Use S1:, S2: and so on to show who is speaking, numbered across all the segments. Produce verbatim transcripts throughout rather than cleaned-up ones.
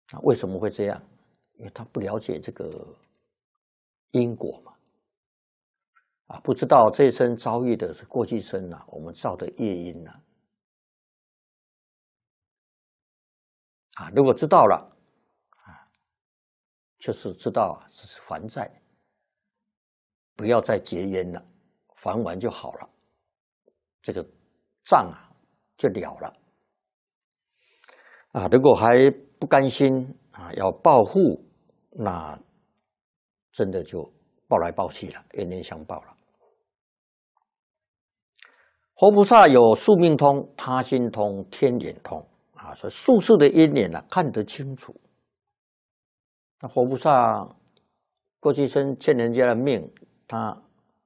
S1: 啊，为什么会这样？因为他不了解这个因果嘛，啊，不知道这一生遭遇的是过去生啊，我们造的业因啊，啊，如果知道了，啊，就是知道啊，这是还债，不要再结冤了，还完就好了，这个账啊就了了。啊，如果还不甘心啊，要报复，那真的就报来报去了，冤冤相报了。活菩萨有宿命通、他心通、天眼通啊，所以术士的因缘呢、啊、看得清楚。那活菩萨过去生欠人家的命，他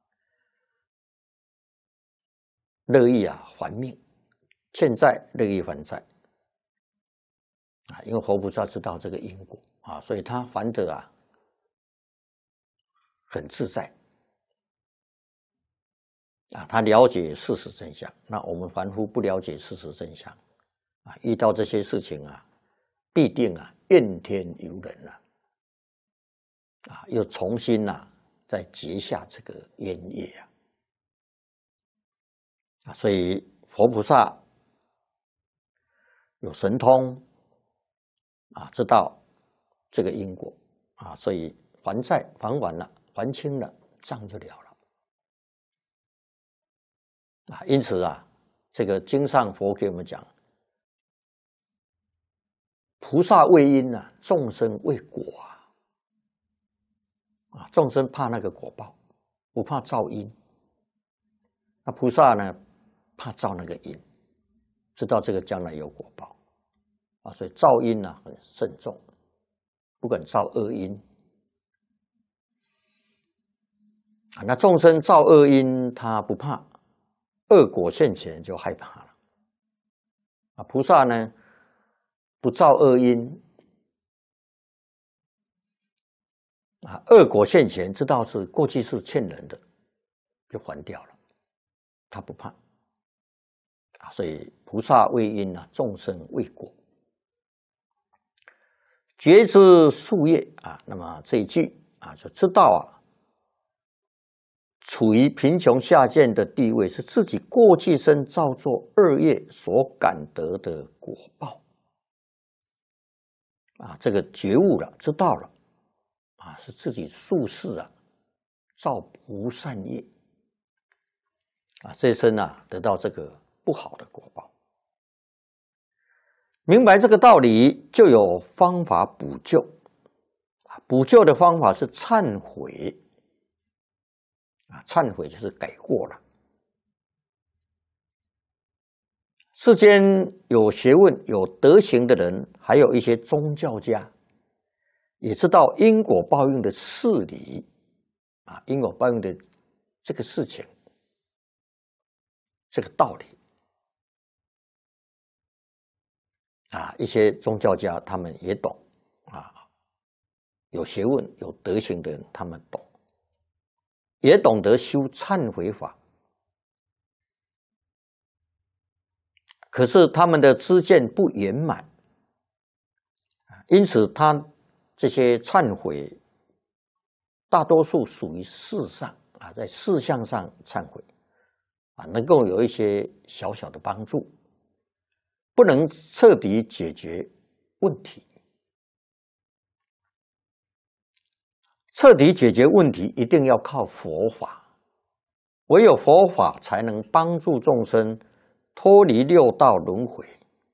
S1: 乐意啊还命，欠债乐意还债啊，因为活菩萨知道这个因果啊，所以他还得啊很自在啊，他了解事实真相。那我们凡夫不了解事实真相啊，遇到这些事情啊，必定啊怨天尤人啊，啊又重新啊再结下这个冤业啊，啊，所以佛菩萨有神通啊，知道这个因果啊，所以还债还完了，还清了，账就了了啊。因此啊，这个经上佛给我们讲，菩萨为因呐、啊，众生为果啊，啊，众生怕那个果报，不怕造因。那菩萨呢，怕造那个因，知道这个将来有果报啊，所以造因呢、啊、很慎重，不敢造恶因啊。那众生造恶因，他不怕，恶果现前就害怕了啊。菩萨呢，不造恶因啊，恶果现前，知道是过去是欠人的，就还掉了。他不怕啊，所以菩萨为因啊，众生为果，觉知树叶啊。那么这一句啊，就知道啊，处于贫穷下贱的地位，是自己过去生造作恶业所感得的果报啊。这个觉悟了，知道了啊，是自己宿世啊造不善业啊，这一生啊得到这个不好的果报。明白这个道理，就有方法补救啊。补救的方法是忏悔啊，忏悔就是改过了。世间有学问、有德行的人，还有一些宗教家，也知道因果报应的事理啊，因果报应的这个事情，这个道理啊，一些宗教家他们也懂啊，有学问、有德行的人，他们懂，也懂得修忏悔法。可是他们的知见不圆满，因此他这些忏悔，大多数属于事上啊，在事项上忏悔啊，能够有一些小小的帮助，不能彻底解决问题。彻底解决问题，一定要靠佛法，唯有佛法才能帮助众生脱离六道轮回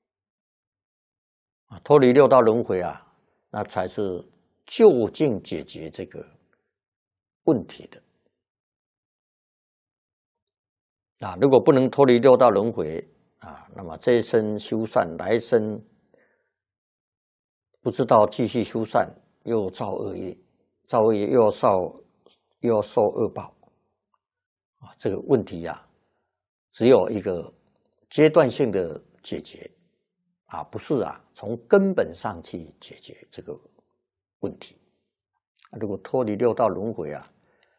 S1: 啊，脱离六道轮回啊，那才是究竟解决这个问题的啊。如果不能脱离六道轮回啊，那么这一生修善，来生不知道继续修善，又造恶业，造恶业又要受又要受恶报啊。这个问题呀、啊，只有一个阶段性的解决啊，不是啊，从根本上去解决这个问题。如果脱离六道轮回啊，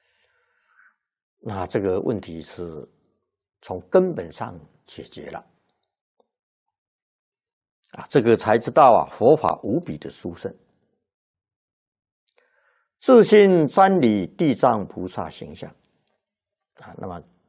S1: 那这个问题是从根本上解决了啊，这个才知道啊，佛法无比的殊胜。自信瞻礼地藏菩萨形象啊，那么